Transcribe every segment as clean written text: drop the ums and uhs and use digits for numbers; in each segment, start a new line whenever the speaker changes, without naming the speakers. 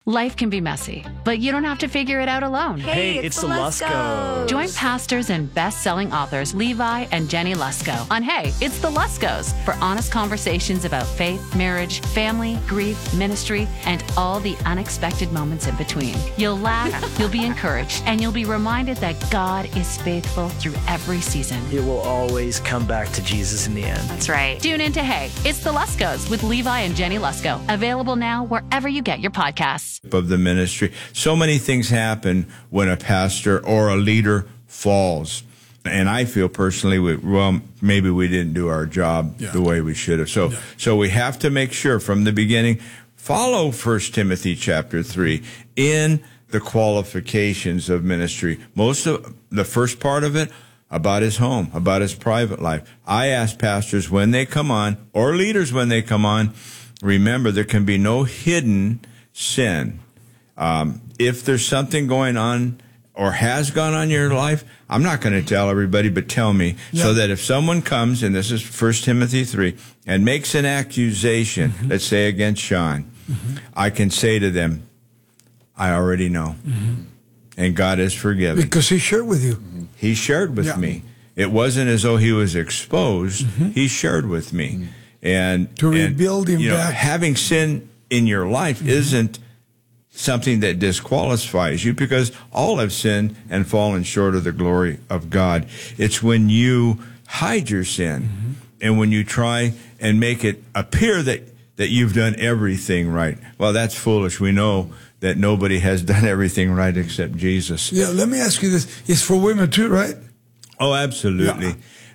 Life can be messy, but you don't have to figure it out alone.
Hey, it's the Luskos.
Join pastors and best-selling authors Levi and Jenny Lusko on Hey, It's the Luskos for honest conversations about faith, marriage, family, grief, ministry, and all the unexpected moments in between. You'll laugh, you'll be encouraged, and you'll be reminded that God is faithful through every season.
It will always come back to Jesus in the end.
That's right. Tune in to Hey, It's the Luskos with Levi and Jenny Lusko. Available now wherever you get your podcasts.
Of the ministry. So many things happen when a pastor or a leader falls. And I feel personally, maybe we didn't do our job the way we should have. So we have to make sure from the beginning, follow 1 Timothy chapter 3 in the qualifications of ministry. Most of the first part of it, about his home, about his private life. I ask pastors when they come on, or leaders when they come on, remember there can be no hidden sin. If there's something going on or has gone on in your life, I'm not going to tell everybody, but tell me, so that if someone comes, and this is 1 Timothy 3, and makes an accusation, let's say against Sean, I can say to them, I already know. And God is forgiven.
Because he shared with you.
He shared with me. It wasn't as though he was exposed. He shared with me. And
to rebuild him back.
Having sin in your life isn't something that disqualifies you, because all have sinned and fallen short of the glory of God. It's when you hide your sin and when you try and make it appear that you've done everything right. Well, that's foolish. We know that nobody has done everything right except Jesus.
Yeah, let me ask you this. It's for women too, right?
Oh, absolutely.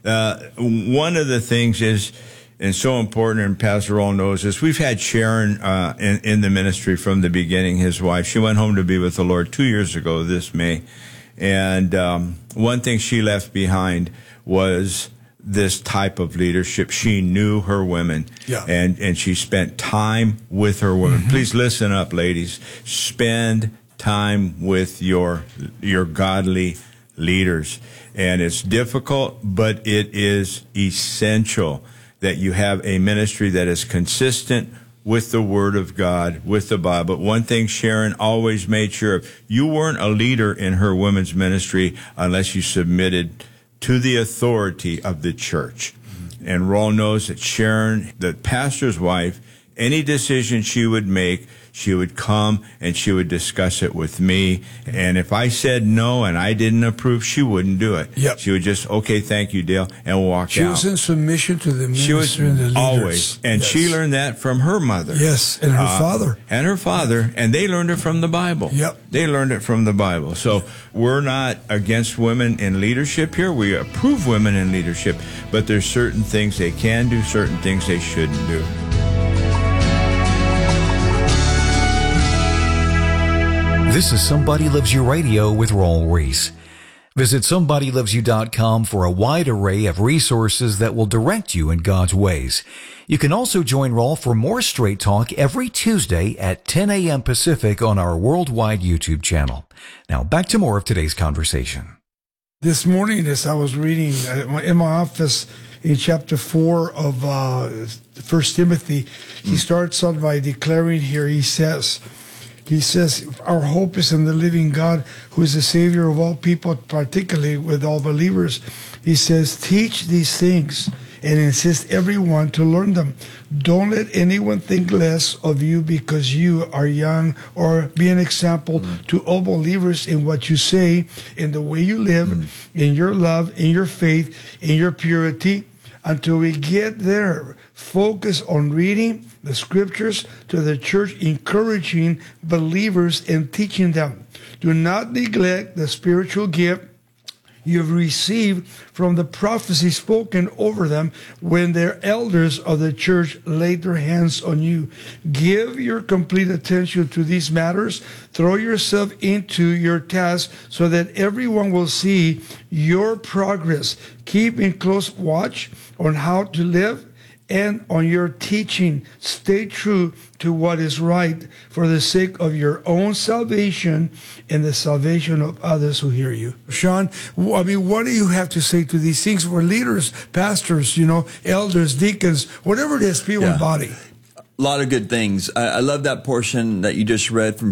One of the things is, and so important, and Pastor Raul knows this, we've had Sharon in the ministry from the beginning, his wife. She went home to be with the Lord 2 years ago this May. And one thing she left behind was this type of leadership. She knew her women, and she spent time with her women. Please listen up, ladies. Spend time with your godly leaders. And it's difficult, but it is essential that you have a ministry that is consistent with the Word of God, with the Bible. One thing Sharon always made sure of, you weren't a leader in her women's ministry unless you submitted to the authority of the church. And Raul knows that Sharon, the pastor's wife, any decision she would make, she would come and she would discuss it with me. And if I said no and I didn't approve, she wouldn't do it. She would just, okay, thank you, Dale, and walk out.
She was in submission to the ministry.
She was
and the leaders.
Always. And she learned that from her mother.
Yes, and her father.
And her father. And they learned it from the Bible. They learned it from the Bible. So we're not against women in leadership here. We approve women in leadership. But there's certain things they can do, certain things they shouldn't do.
This is Somebody Loves You Radio with Raul Ries. Visit SomebodyLovesYou.com for a wide array of resources that will direct you in God's ways. You can also join Raul for more Straight Talk every Tuesday at 10 a.m. Pacific on our worldwide YouTube channel. Now back to more of today's conversation.
This morning, as I was reading in my office in chapter 4 of 1 Timothy, he starts out by declaring here, he says, our hope is in the living God, who is the Savior of all people, particularly with all believers. He says, teach these things and insist everyone to learn them. Don't let anyone think less of you because you are young, or be an example to all believers in what you say, in the way you live, in your love, in your faith, in your purity. Until we get there, focus on reading the scriptures to the church, encouraging believers and teaching them. Do not neglect the spiritual gift you have received from the prophecy spoken over them when their elders of the church laid their hands on you. Give your complete attention to these matters. Throw yourself into your task so that everyone will see your progress. Keep in close watch on how to live and on your teaching. Stay true to what is right for the sake of your own salvation and the salvation of others who hear you. Sean, I mean, what do you have to say to these things for leaders, pastors, elders, deacons, whatever it is, people in body?
A lot of good things. I love that portion that you just read from